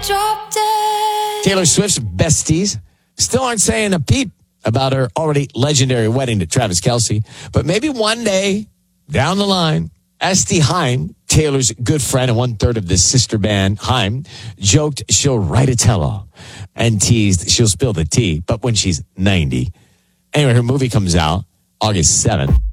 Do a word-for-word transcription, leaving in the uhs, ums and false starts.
drop dead. Taylor Swift's besties still aren't saying a peep about her already legendary wedding to Travis Kelce. But maybe one day down the line, Esty Haim, Taylor's good friend and one third of the sister band, Haim, joked she'll write a tell-all and teased she'll spill the tea, but when she's ninety. Anyway, her movie comes out August seventh.